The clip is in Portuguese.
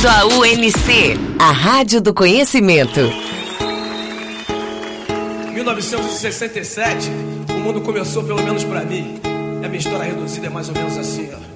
ouvindo a UNC, a Rádio do Conhecimento. 1967, o mundo começou, pelo menos pra mim. E a minha história reduzida é mais ou menos assim, ó.